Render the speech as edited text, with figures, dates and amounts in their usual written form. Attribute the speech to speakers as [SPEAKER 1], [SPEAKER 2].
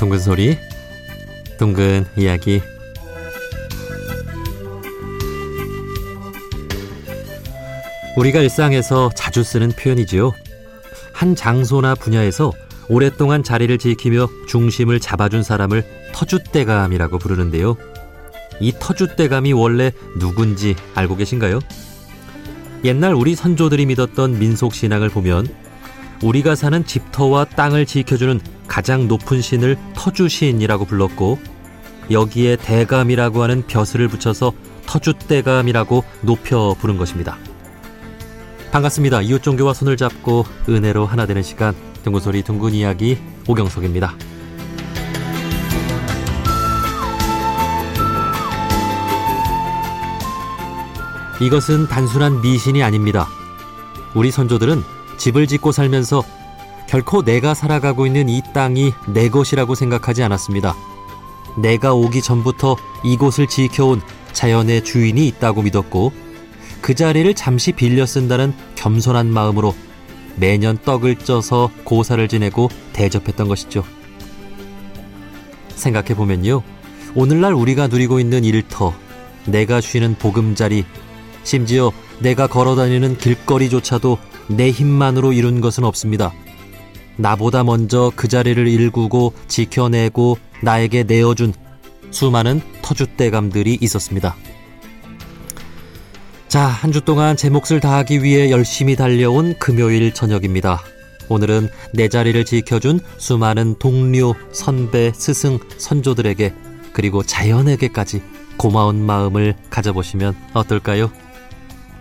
[SPEAKER 1] 둥근 소리, 둥근 이야기. 우리가 일상에서 자주 쓰는 표현이지요. 한 장소나 분야에서 오랫동안 자리를 지키며 중심을 잡아준 사람을 터줏대감이라고 부르는데요. 이 터줏대감이 원래 누군지 알고 계신가요? 옛날 우리 선조들이 믿었던 민속신앙을 보면 우리가 사는 집터와 땅을 지켜주는 가장 높은 신을 터주신이라고 불렀고, 여기에 대감이라고 하는 벼슬을 붙여서 터줏대감이라고 높여 부른 것입니다. 반갑습니다. 이웃종교와 손을 잡고 은혜로 하나 되는 시간, 둥근소리 둥근 이야기, 오경석입니다. 이것은 단순한 미신이 아닙니다. 우리 선조들은 집을 짓고 살면서 결코 내가 살아가고 있는 이 땅이 내 것이라고 생각하지 않았습니다. 내가 오기 전부터 이곳을 지켜온 자연의 주인이 있다고 믿었고, 그 자리를 잠시 빌려 쓴다는 겸손한 마음으로 매년 떡을 쪄서 고사를 지내고 대접했던 것이죠. 생각해보면요, 오늘날 우리가 누리고 있는 일터, 내가 쉬는 보금자리, 심지어 내가 걸어다니는 길거리조차도 내 힘만으로 이룬 것은 없습니다. 나보다 먼저 그 자리를 일구고 지켜내고 나에게 내어준 수많은 터줏대감들이 있었습니다. 자, 한 주 동안 제 몫을 다하기 위해 열심히 달려온 금요일 저녁입니다. 오늘은 내 자리를 지켜준 수많은 동료, 선배, 스승, 선조들에게, 그리고 자연에게까지 고마운 마음을 가져보시면 어떨까요?